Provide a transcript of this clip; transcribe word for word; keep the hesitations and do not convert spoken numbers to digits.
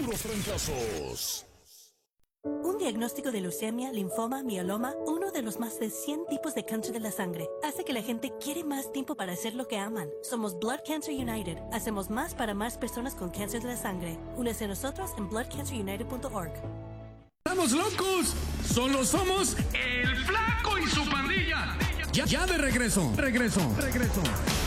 puros trancazos. Un diagnóstico de leucemia, linfoma, mieloma, uno de los más de cien tipos de cáncer de la sangre, hace que la gente quiere más tiempo para hacer lo que aman. Somos Blood Cancer United. Hacemos más para más personas con cáncer de la sangre. Únese a nosotros en blood cancer united punto org. ¡Estamos locos! ¡Solo somos el Flaco y su pandilla! Ya, ya de regreso, regreso, regreso.